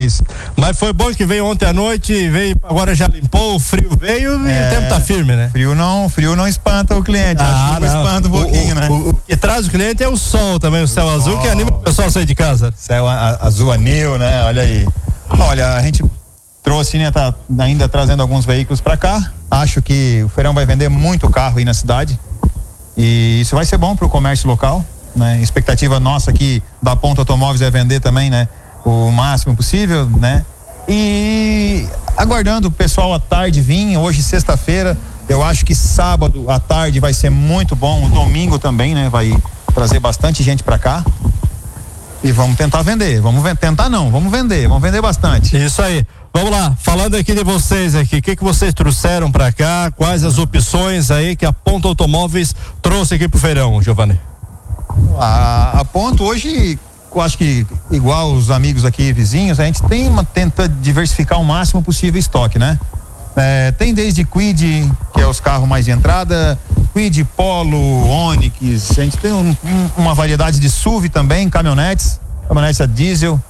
isso. Mas foi bom que veio ontem à noite, veio, agora já limpou, o frio veio e o tempo tá firme, né? Frio não espanta o cliente, a chuva espanta um pouquinho, né? O que traz o cliente é o sol também, o céu azul, que anima o pessoal a sair de casa. Céu azul anil, né? Olha aí. Olha, a gente trouxe, né? Tá ainda trazendo alguns veículos para cá. Acho que o feirão vai vender muito carro aí na cidade. E isso vai ser bom para o comércio local, né? Expectativa nossa aqui da Ponto Automóveis é vender também, né? O máximo possível, né? E aguardando o pessoal à tarde vir, hoje sexta-feira, eu acho que sábado à tarde vai ser muito bom, o domingo também, né? Vai trazer bastante gente para cá. E vamos tentar vender, vamos vender bastante. Isso aí. Vamos lá, falando aqui de vocês aqui, o que vocês trouxeram para cá, quais as opções aí que a Ponto Automóveis trouxe aqui pro feirão, Giovanni? A Ponto hoje, eu acho que igual os amigos aqui vizinhos, a gente tenta diversificar o máximo possível o estoque, né? Tem desde Kwid, que é os carros mais de entrada, Kwid, Polo, Onix, a gente tem uma variedade de SUV também, caminhonetes a diesel,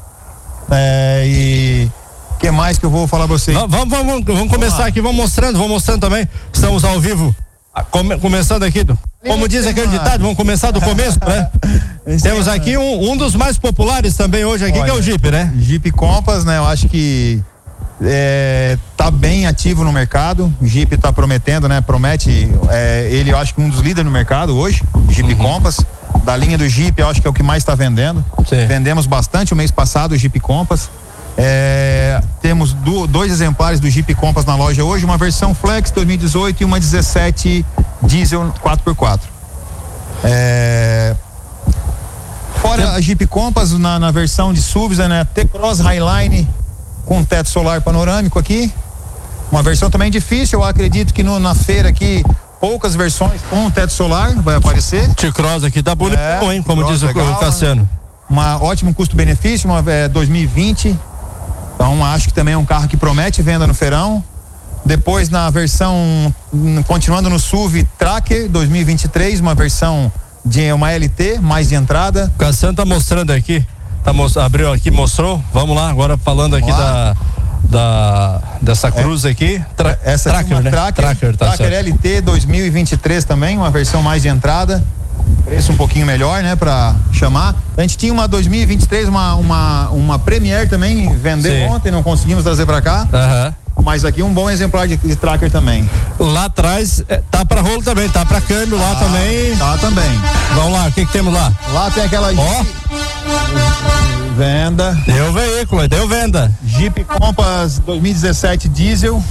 e que mais que eu vou falar pra vocês? Vamos começar aqui, vamos mostrando também. Estamos ao vivo, começando aqui, como diz aquele ditado, vamos começar do começo, né? Temos aqui um dos mais populares também hoje aqui, que é o Jeep, né? Jeep Compass, né? Eu acho que tá bem ativo no mercado. O Jeep tá prometendo, né? Ele, eu acho que um dos líderes no mercado hoje, Jeep Compass. Da linha do Jeep, eu acho que é o que mais está vendendo. Sim. Vendemos bastante o mês passado o Jeep Compass. Temos dois exemplares do Jeep Compass na loja hoje, uma versão Flex 2018 e uma 17 diesel 4x4. Fora a Jeep Compass na versão de SUVs, né? T-Cross Highline com teto solar panorâmico aqui. Uma versão também difícil, eu acredito que na feira aqui poucas versões com teto solar vai aparecer. T-Cross aqui tá bonitão, hein? Como diz o Cassiano. Ótimo custo-benefício, uma 2020. Então acho que também é um carro que promete venda no feirão. Depois na versão, continuando no SUV Tracker 2023, uma versão de uma LT, mais de entrada. O Cassiano tá mostrando aqui, abriu aqui, mostrou. Vamos lá, agora falando aqui dessa cruz aqui. Essa Tracker, aqui, né? Tracker LT 2023 também, uma versão mais de entrada. Preço um pouquinho melhor, né, pra chamar. A gente tinha uma 2023, uma Premier também, vendeu ontem, não conseguimos trazer pra cá. Mas aqui um bom exemplar de Tracker também. Lá atrás tá pra rolo também, tá pra câmbio lá também. Tá também. Vamos lá, o que temos lá? Lá tem aquela venda. Deu veículo, deu venda. Jeep Compass 2017 diesel.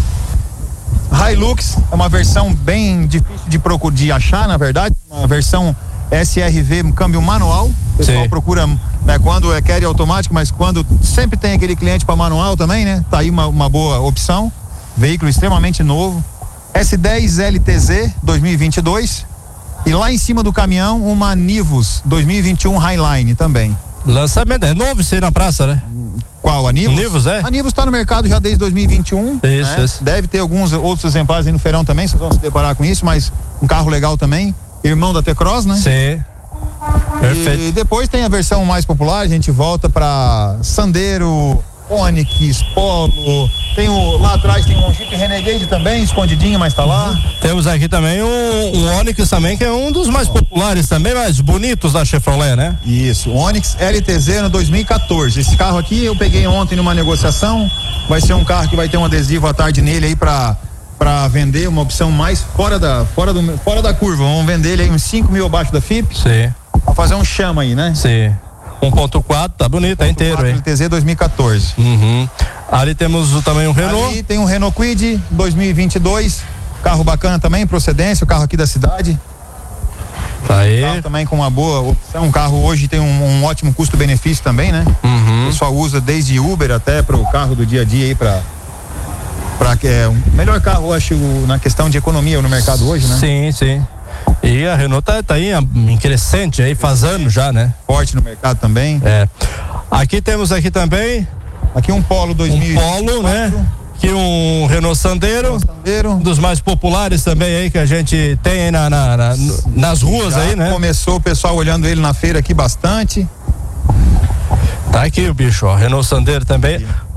Hilux é uma versão bem difícil de achar, na verdade, uma versão SRV, câmbio manual. O pessoal procura, né, quando quer automático, mas quando sempre tem aquele cliente para manual também, né? Tá aí uma boa opção. Veículo extremamente novo. S10 LTZ 2022 e lá em cima do caminhão uma Nivus 2021 Highline também. Lançamento, é novo isso aí na praça, né? Qual, a Nivus? Nivus, A Nivus tá no mercado já desde 2021. Isso. Deve ter alguns outros exemplares aí no feirão também, vocês vão se deparar com isso, mas um carro legal também. Irmão da T-Cross, né? Sim. Perfeito. E depois tem a versão mais popular, a gente volta pra Sandero, Onix, Polo. Lá atrás tem um Jeep Renegade também, escondidinho, mas tá lá. Temos aqui também um Onix também, que é um dos mais populares também, mais bonitos da Chevrolet, né? Isso, Onix LTZ no 2014. Esse carro aqui eu peguei ontem numa negociação. Vai ser um carro que vai ter um adesivo à tarde nele aí pra vender, uma opção mais fora da curva. Vamos vender ele aí uns 5 mil abaixo da FIP. Sim. Vamos fazer um chama aí, né? Sim. 1.4, tá bonito, tá inteiro, hein? LTZ 2014. Ali temos também um Renault. Ali tem um Renault Kwid 2022, carro bacana também, procedência, o carro aqui da cidade. Tá aí. Carro também com uma boa opção, um carro hoje tem um ótimo custo-benefício também, né? O pessoal usa desde Uber até pro carro do dia a dia aí pra que é o melhor carro, eu acho, na questão de economia no mercado hoje, né? Sim. E a Renault tá aí em crescente aí, faz anos já, né? Forte no mercado também. Aqui temos aqui também. Aqui um Polo 2000. Um Polo, né? Aqui um Renault Sandero. Um dos mais populares também aí que a gente tem aí nas ruas já aí, né? Começou o pessoal olhando ele na feira aqui bastante. Tá aqui o bicho, ó. Renault Sandero também.